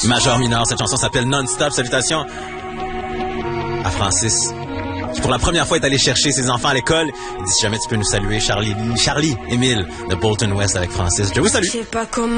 Majeur mineur, cette chanson s'appelle Non-Stop. Salutations à Francis, qui pour la première fois est allé chercher ses enfants à l'école. Il dit si jamais tu peux nous saluer, Charlie, Émile de Bolton West avec Francis. Je vous salue. Je sais pas comment